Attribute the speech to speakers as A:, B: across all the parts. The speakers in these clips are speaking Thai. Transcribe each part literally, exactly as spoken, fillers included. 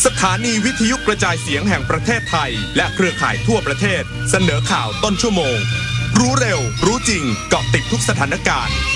A: สถานีวิทยุกระจายเสียงแห่งประเทศไทยและเครือข่ายทั่วประเทศเสนอข่าวต้นชั่วโมงรู้เร็วรู้จริงเกาะติดทุกสถานการณ์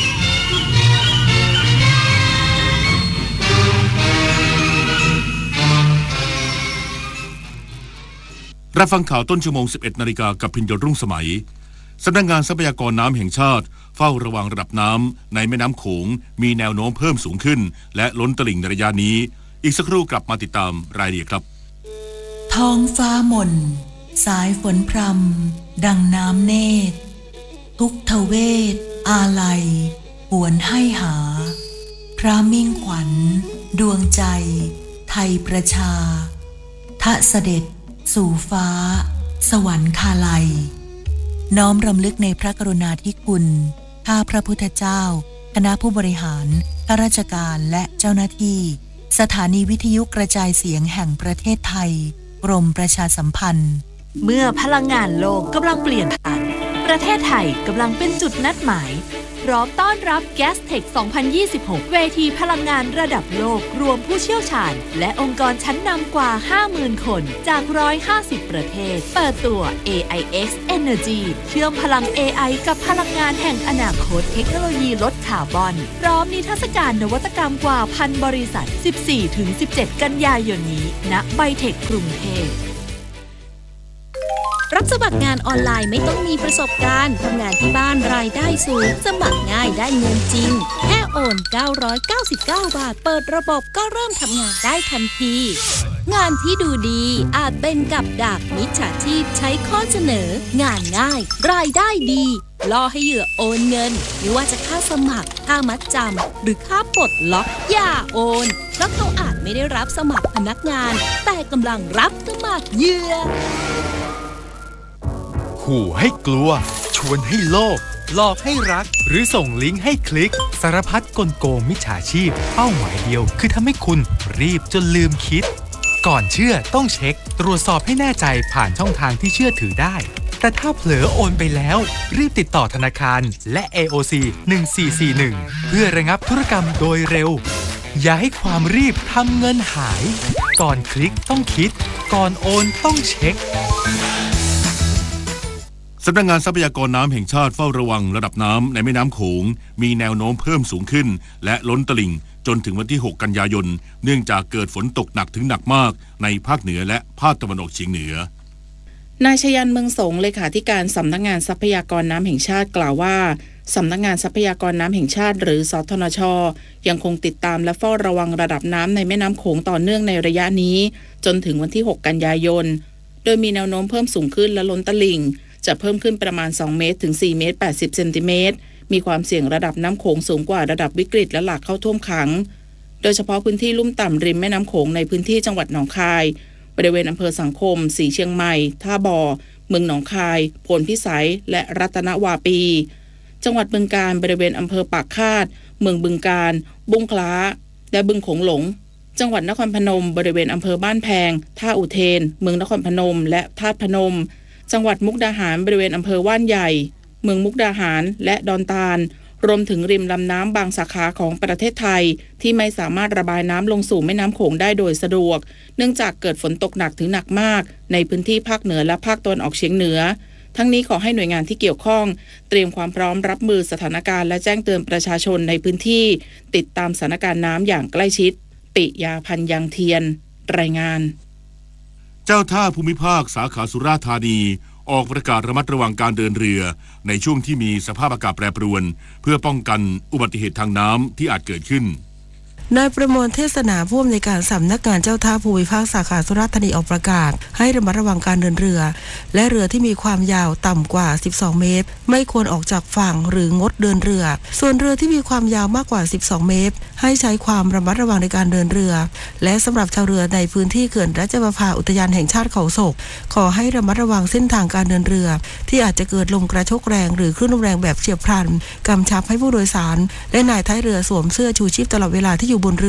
B: รับฟังข่าวต้นชั่วโมง สิบเอ็ดนาฬิกากับพิญญรุ่งสมัยสำนักงานทรัพยากรน้ำแห่งชาติเฝ้าระวังระดับน้ำในแม่น้ำโขงมีแนวโน้มเพิ่มสูงขึ้นและล้นตลิ่งในระยะนี้อีกสักครู่กลับมาติดตามรายละเอียดครับ
C: ท้องฟ้าหม่นสายฝนพรำดังน้ำเนตรทุกทเวทอาลัยหวนให้หาพระมิ่งขวัญดวงใจไทยประชาทะเสด็จสู่ฟ้าสวรรคาลัยน้อมรำลึกในพระกรุณาธิคุณข้าพระพุทธเจ้าคณะผู้บริหารข้าราชการและเจ้าหน้าที่สถานีวิทยุกระจายเสียงแห่งประเทศไทยกรมประชาสัมพันธ์
D: เมื่อพลังงานโลกกำลังเปลี่ยนผ่านประเทศไทยกำลังเป็นจุดนัดหมายพร้อมต้อนรับ Gastech สองพันยี่สิบหก เวทีพลังงานระดับโลกรวมผู้เชี่ยวชาญและองค์กรชั้นนำกว่า ห้าหมื่น คนจากหนึ่งร้อยห้าสิบประเทศเปิดตัว เอ ไอ เอ็กซ์ Energy เชื่อมพลัง เอ ไอ กับพลังงานแห่งอนาคตเทคโนโลยีลดคาร์บอนพร้อมนิทรรศการนวัตกรรมกว่าพันบริษัท สิบสี่ถึงสิบเจ็ด กันยายนนี้ณไบเทคกรุงเทพ
E: รับสมัครงานออนไลน์ไม่ต้องมีประสบการณ์ทำงานที่บ้านรายได้สูงสมัครง่ายได้เงินจริงแค่โอนเก้าร้อยเก้าสิบเก้าบาทเปิดระบบก็เริ่มทำงานได้ทันทีงานที่ดูดีอาจเป็นกับดักมิจฉาชีพใช้ข้อเสนองานง่ายรายได้ดีล่อให้เหยื่อโอนเงินไม่ว่าจะค่าสมัครค่ามัดจำหรือค่าปลดล็อกอย่าโอนเพราะเขาอาจไม่ได้รับสมัครพนักงานแต่กำลังรับสมัครเหยื่อ
F: ขู่ให้กลัวชวนให้โลภหลอกให้รักหรือส่งลิงก์ให้คลิกสารพัดกลโกงมิจฉาชีพเป้าหมายเดียวคือทำให้คุณรีบจนลืมคิดก่อนเชื่อต้องเช็คตรวจสอบให้แน่ใจผ่านช่องทางที่เชื่อถือได้แต่ถ้าเผลอโอนไปแล้วรีบติดต่อธนาคารและ เอ โอ ซี หนึ่งสี่สี่หนึ่งเพื่อระงับธุรกรรมโดยเร็วอย่าให้ความรีบทำเงินหายก่อนคลิกต้องคิดก่อนโอนต้องเช็ค
B: สำนักงานทรัพยากรน้ำแห่งชาติเฝ้าระวังระดับน้ำในแม่น้ำโขงมีแนวโน้มเพิ่มสูงขึ้นและล้นตลิ่งจนถึงวันที่หกกันยายนเนื่องจากเกิดฝนตกหนักถึงหนักมากในภาคเหนือและภาคตะวันออกเฉียงเหนือน
G: ายชยันเมืองสงเลขาธิการสำนักงานทรัพยากรน้ำแห่งชาติกล่าวว่าสำนักงานทรัพยากรน้ำแห่งชาติหรือสทนช.ยังคงติดตามและเฝ้าระวังระดับน้ำในแม่น้ำโขงต่อเนื่องในระยะนี้จนถึงวันที่หกกันยายนโดยมีแนวโน้มเพิ่มสูงขึ้นและล้นตลิ่งจะเพิ่มขึ้นประมาณสองเมตรถึงสี่เมตรแปดสิบเซนติเมตรมีความเสี่ยงระดับน้ำโขงสูงกว่าระดับวิกฤตและหลากเข้าท่วมขังโดยเฉพาะพื้นที่ลุ่มต่ำริมแม่น้ำโขงในพื้นที่จังหวัดหนองคายบริเวณอำเภอสังคมสีเชียงใหม่ท่าบ่อเมืองหนองคายโพนพิสัยและรัตนวาปีจังหวัดบึงกาฬบริเวณอำเภอปากคาดเมืองบึงกาฬบุงคล้าและบึงโขงหลงจังหวัดนครพนมบริเวณอำเภอบ้านแพงท่าอุเทนเมืองนครพนมและธาตุพนมจังหวัดมุกดาหารบริเวณอำเภอว่านใหญ่เมืองมุกดาหารและดอนตาลรวมถึงริมลำน้ำบางสาขาของประเทศไทยที่ไม่สามารถระบายน้ำลงสู่แม่น้ำโขงได้โดยสะดวกเนื่องจากเกิดฝนตกหนักถึงหนักมากในพื้นที่ภาคเหนือและภาคตะวันออกเฉียงเหนือทั้งนี้ขอให้หน่วยงานที่เกี่ยวข้องเตรียมความพร้อมรับมือสถานการณ์และแจ้งเตือนประชาชนในพื้นที่ติดตามสถานการณ์น้ำอย่างใกล้ชิดปิยาพันธ์ยังเทียนรายงาน
B: เจ้าท่าภูมิภาคสาขาสุราษฎร์ธานีออกประกาศระมัดระวังการเดินเรือในช่วงที่มีสภาพอากาศแปรปรวนเพื่อป้องกันอุบัติเหตุทางน้ำที่อาจเกิดขึ้น
H: นายประมวลเทศนาผู้อำนวยการสำนักงานเจ้าท่าภูมิภาคสาขาสุราษฎร์ธานีออกประกาศให้ระมัดระวังการเดินเรือและเรือที่มีความยาวต่ำกว่าสิบสองเมตรไม่ควรออกจากฝั่งหรืองดเดินเรือส่วนเรือที่มีความยาวมากกว่าสิบสองเมตรให้ใช้ความระมัดระวังในการเดินเรือและสำหรับชาวเรือในพื้นที่เขื่อนราชประภาอุทยานแห่งชาติเขาศกขอให้ระมัดระวังเส้นทางการเดินเรือที่อาจจะเกิดลมกระโชกแรงหรือคลื่นลมแรงแบบเฉียบพลันกำชับให้ผู้โดยสารและนายท้ายเรือสวมเสื้อชูชีพตลอดเวลาที่อยู่บนเรือ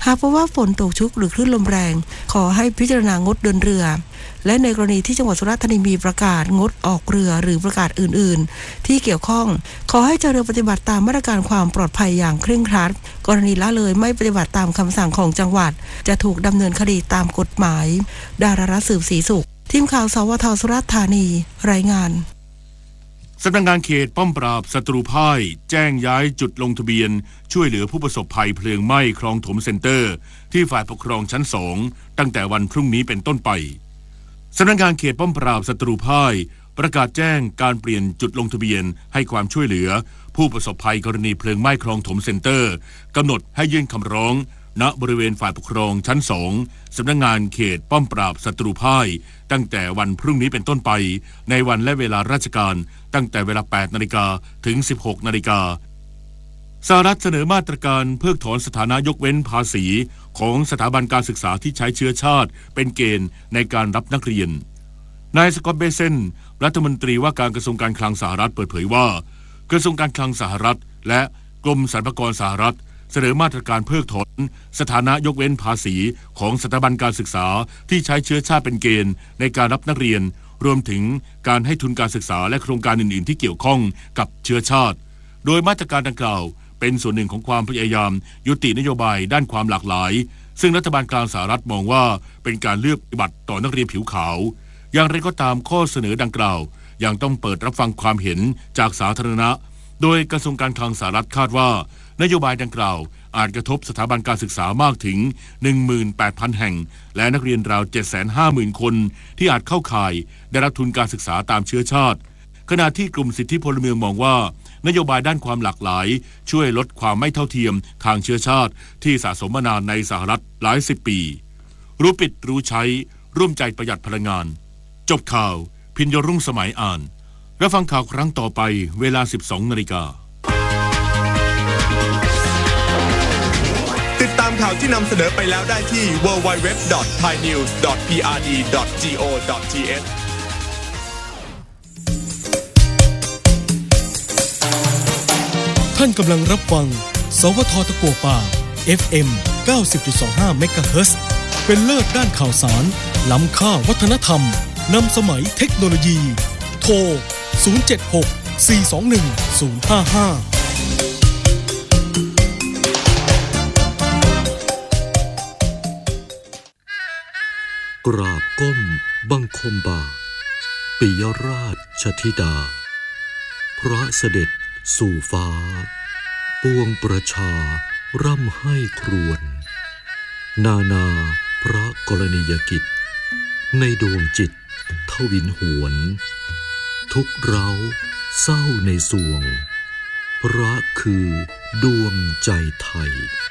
H: หากพบว่าฝนตกชุกหรือคลื่นลมแรงขอให้พิจารณางดเดินเรือและในกรณีที่จังหวัดสุราษฎร์ธานีมีประกาศงดออกเรือหรือประกาศอื่นๆที่เกี่ยวข้องขอให้เจ้าเรือปฏิบัติตามมาตรการความปลอดภัยอย่างเคร่งครัดกรณีละเลยไม่ปฏิบัติตามคำสั่งของจังหวัดจะถูกดำเนินคดีตามกฎหมายดารารัตน์สืบศรีสุขทีมข่าวสวทสุราษฎร์ธานีรายงาน
B: สำนักงานเขตป้อมปราบศัตรูพ่ายแจ้งย้ายจุดลงทะเบียนช่วยเหลือผู้ประสบภัยเพลิงไหม้คลองถมเซ็นเตอร์ที่ฝ่ายปกครองชั้นสองตั้งแต่วันพรุ่งนี้เป็นต้นไปสำนักงานเขตป้อมปราบศัตรูพ่ายประกาศแจ้งการเปลี่ยนจุดลงทะเบียนให้ความช่วยเหลือผู้ประสบภัยกรณีเพลิงไหม้คลองถมเซ็นเตอร์กำหนดให้ยื่นคำร้องณบริเวณฝ่ายปกครองชั้นสองสำนักงานเขตป้อมปราบศัตรูพ่ายตั้งแต่วันพรุ่งนี้เป็นต้นไปในวันและเวลาราชการตั้งแต่เวลา แปดนาฬิกา ถึง สิบหกนาฬิกาสหรัฐเสนอมาตรการเพิกถอนสถานะยกเว้นภาษีของสถาบันการศึกษาที่ใช้เชื้อชาติเป็นเกณฑ์ในการรับนักเรียนนายสกอตต์เบเซนรัฐมนตรีว่าการกระทรวงการคลังสหรัฐเปิดเผยว่ากระทรวงการคลังสหรัฐและกรมสรรพากรสหรัฐเสนอมาตรการเพิกถอนสถานะยกเว้นภาษีของสถาบันการศึกษาที่ใช้เชื้อชาติเป็นเกณฑ์ในการรับนักเรียนรวมถึงการให้ทุนการศึกษาและโครงการอื่นๆที่เกี่ยวข้องกับเชื้อชาติโดยมาตรการดังกล่าวเป็นส่วนหนึ่งของความพยายามยุตินโยบายด้านความหลากหลายซึ่งรัฐบาลกลางสหรัฐมองว่าเป็นการเลือกปฏิบัติต่อนักเรียนผิวขาวอย่างไรก็ตามข้อเสนอดังกล่าวยังต้องเปิดรับฟังความเห็นจากสาธารณะโดยกระทรวงการคลังสหรัฐคาดว่านโยบายดังกล่าวอาจกระทบสถาบันการศึกษามากถึง หนึ่งหมื่นแปดพัน แห่งและนักเรียนราว เจ็ดแสนห้าหมื่น คนที่อาจเข้าข่ายได้รับทุนการศึกษาตามเชื้อชาติขณะที่กลุ่มสิทธิพลเมืองมองว่านโยบายด้านความหลากหลายช่วยลดความไม่เท่าเทียมทางเชื้อชาติที่สะสมมานานในสหรัฐหลายสิบปีรู้ปิดรู้ใช้ร่วมใจประหยัดพลังงานจบข่าวพิญญรุ่งสมัยอ่านรับฟังข่าวครั้งต่อไปเวลา สิบสองนาฬิกา
A: ติดตามข่าวที่นำเสนอไปแล้วได้ที่ ดับเบิลยู ดับเบิลยู ดับเบิลยู ดอท ไทยนิวส์ ดอท พี อาร์ ดี ดอท จี โอ ดอท ที เอช
I: ท่านกำลังรับฟังสวท.ตะกั่วป่า เอฟ เอ็ม เก้าสิบจุดสองห้า เมกะเฮิรตซ์เป็นเลิศด้านข่าวสารล้ำค่าวัฒนธรรมนำสมัยเทคโนโลยีโทรศูนย์ เจ็ด หก สี่ สอง หนึ่ง ศูนย์ ห้า ห้ากราบก้มบังคมบาทปิยราชธิดาพระเสด็จสู่ฟ้าปวงประชาร่ำให้ครวญนานาพระกรณียกิจในดวงจิตทวินหวนทุกเราเศร้าในสวงพระคือดวงใจไทย